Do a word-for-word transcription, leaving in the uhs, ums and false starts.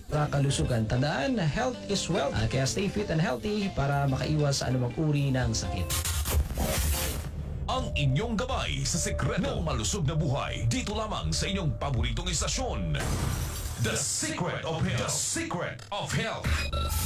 sa kalusugan. Tandaan na health is wealth. Ah, kaya stay fit and healthy para makaiwas sa anumang uri ng sakit. Ang inyong gabay sa sekreto ng malusog na buhay dito lamang sa inyong paboritong istasyon. The Secret of Health. The Secret of Health.